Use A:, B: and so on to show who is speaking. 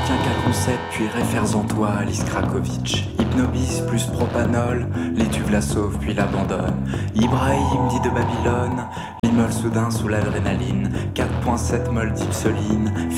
A: Retient qu'un concept, puis réfères en toi, Alice Krakowicz. Hypnobis plus propanol, l'étuve la sauve puis l'abandonne. Ibrahim dit de Babylone, l'immole soudain sous l'adrénaline. 4,7 mol d'ipsoline.